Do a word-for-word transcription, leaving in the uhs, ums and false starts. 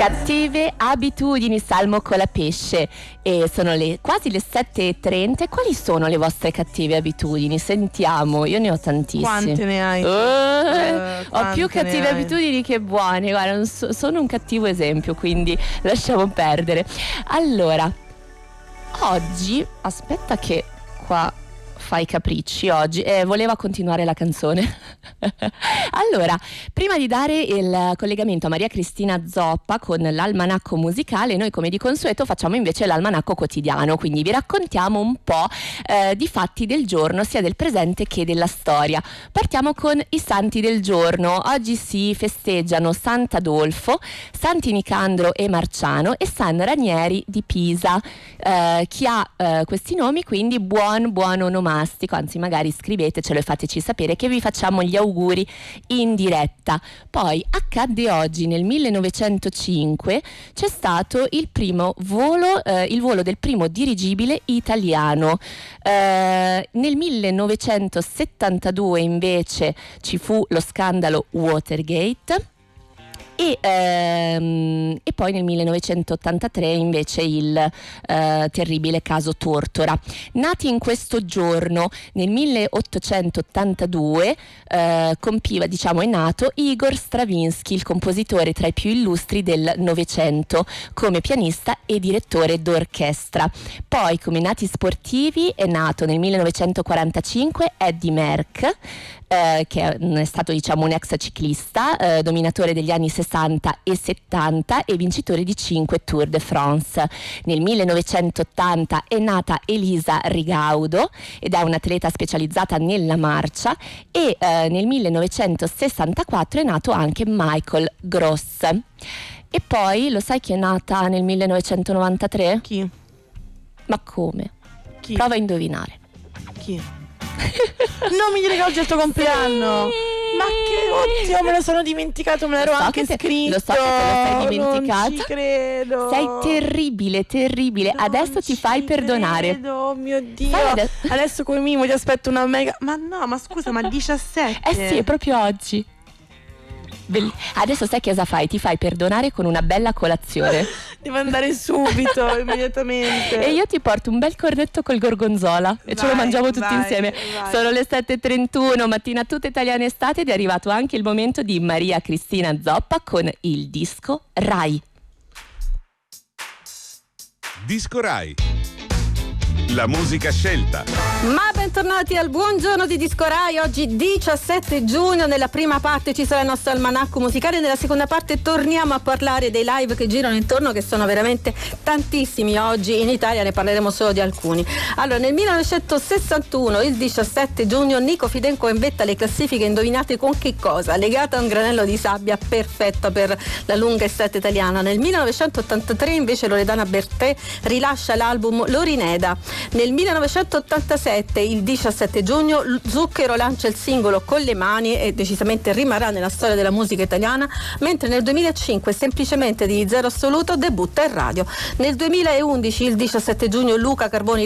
Cattive abitudini, Salmo Colapesce. E sono le, quasi le sette e trenta. Quali sono le vostre cattive abitudini? Sentiamo, io ne ho tantissime. Quante ne hai? Uh, uh, ho più cattive abitudini che buone. Guarda, so, sono un cattivo esempio, quindi lasciamo perdere. Allora, oggi, aspetta che qua fai capricci oggi, eh, voleva continuare la canzone. Allora, prima di dare il collegamento a Maria Cristina Zoppa con l'almanacco musicale, noi come di consueto facciamo invece l'almanacco quotidiano, quindi vi raccontiamo un po' eh, di fatti del giorno, sia del presente che della storia. Partiamo con i santi del giorno. Oggi si festeggiano Sant'Adolfo, Santi Nicandro e Marciano e San Ranieri di Pisa. Eh, chi ha eh, questi nomi, quindi buon buon onomastico, anzi magari scrivetecelo e fateci sapere che vi facciamo gli auguri in diretta. Poi accadde oggi nel millenovecentocinque, c'è stato il primo volo, eh, il volo del primo dirigibile italiano. Eh, nel millenovecentosettantadue invece ci fu lo scandalo Watergate. E, ehm, e poi nel millenovecentottantatré invece il eh, terribile caso Tortora. Nati in questo giorno, nel milleottocentottantadue eh, compiva, diciamo è nato Igor Stravinsky, il compositore tra i più illustri del Novecento, come pianista e direttore d'orchestra. Poi come nati sportivi è nato nel millenovecentoquarantacinque Eddy Merckx, Eh, che è stato diciamo un ex ciclista, eh, dominatore degli anni sessanta e settanta e vincitore di cinque Tour de France. Nel millenovecentottanta è nata Elisa Rigaudo ed è un'atleta specializzata nella marcia e eh, nel millenovecentosessantaquattro è nato anche Michael Gross. E poi lo sai chi è nata nel millenovecentonovantatré? Chi? Ma come? Chi? Prova a indovinare. Chi? Non mi dire che oggi è il tuo compleanno. Sì. Ma che oddio, me lo sono dimenticato, me l'ero Lo so anche che te- scritto. lo so che te lo sei dimenticato. Non ci credo. Sei terribile, terribile. Non Adesso ti ci fai perdonare. credo, oh mio Dio. Sai, adesso- Adesso come mimo ti aspetto una mega. Ma no, ma scusa, ma diciassette. Eh sì, è proprio oggi. Bell- Adesso sai che cosa fai? Ti fai perdonare con una bella colazione. Devo andare subito, immediatamente. E io ti porto un bel cornetto col gorgonzola e ce lo Vai, mangiamo tutti vai, insieme. vai. Sono le sette e trentuno, mattina tutta italiana estate, ed è arrivato anche il momento di Maria Cristina Zoppa con il disco Rai. Disco Rai. La musica scelta. Ma bentornati al Buongiorno di Disco Rai. Oggi diciassette giugno, nella prima parte ci sarà il nostro almanacco musicale, nella seconda parte torniamo a parlare dei live che girano intorno, che sono veramente tantissimi oggi in Italia, ne parleremo solo di alcuni. Allora, nel millenovecentosessantuno, il diciassette giugno, Nico Fidenco inventa le classifiche, indovinate con che cosa? Legata a un granello di sabbia, perfetta per la lunga estate italiana. Nel millenovecentottantatré invece Loredana Bertè rilascia l'album Lorineda. Nel millenovecentottantasette, il diciassette giugno, Zucchero lancia il singolo Con le mani e decisamente rimarrà nella storia della musica italiana, mentre nel duemilacinque semplicemente di Zero Assoluto debutta in radio. Nel duemilaundici, il diciassette giugno, Luca Carboni